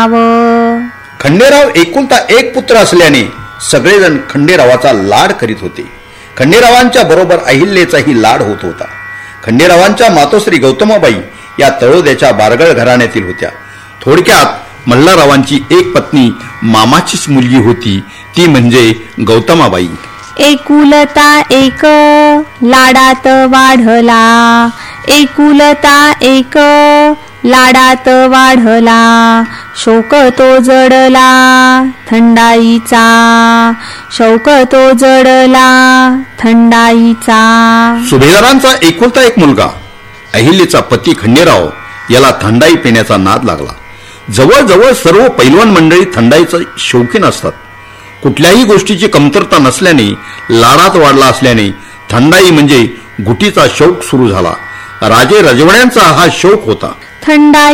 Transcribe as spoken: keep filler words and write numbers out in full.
खंडेराव एकुलता एक पुत्र असल्याने सगळेजण खंडेरावाचा लाड करीत होते. खंडेरावांच्या बरोबर अहिल्याचाही लाड होत होता. खंडेरावांच्या मातोश्री गौतमाबाई या तळोद्याच्या बारगळ घराण्यातील होत्या. थोडक्यात मल्हाररावांची एक पत्नी मामाचीच मुलगी होती, ती म्हणजे गौतमाबाई. एकुलता एक लाडात वाढला, एकुलता एक लाडात वाढला, शोक तो जडला थंडाईचा, शौक तो जडला थंडाईचा. सुभेदारांचा एकुलता एक मुलगा अहिल्याचा पती खंडेराव याला थंडाई पिण्याचा नाद लागला. जवळजवळ सर्व पैलवान मंडळी थंडाईचे शौकीन असतात. कुठल्याही गोष्टीची कमतरता नसल्याने, लाडात वाढला असल्याने थंडाई म्हणजे गुटीचा शौक सुरू झाला. राजे रजवाड्यांचा हा शौक होता. थंडाई